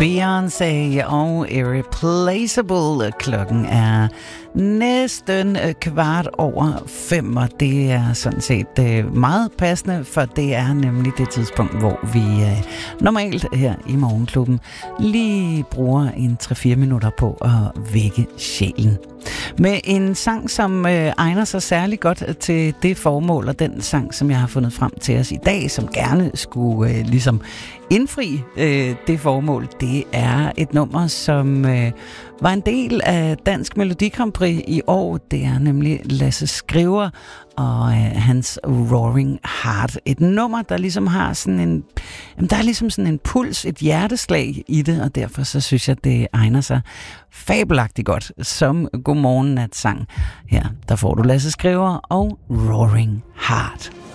Beyoncé og Irreplaceable. Klokken er næsten 5:15, og det er sådan set meget passende, for det er nemlig det tidspunkt, hvor vi normalt her i Morgenklubben lige bruger en 3-4 minutter på at vække sjælen. Med en sang, som egner sig særlig godt til det formål, og den sang, som jeg har fundet frem til os i dag, som gerne skulle ligesom indfri det formål, det er et nummer, som var en del af Dansk Melodi Grand Prix i år. Det er nemlig Lasse Skriver og hans Roaring Heart. Et nummer, der ligesom har sådan en puls, et hjerteslag i det, og derfor så synes jeg, det egner sig fabelagtigt godt som Godmorgen Nat sang. Her, der får du Lasse Skriver og Roaring Heart.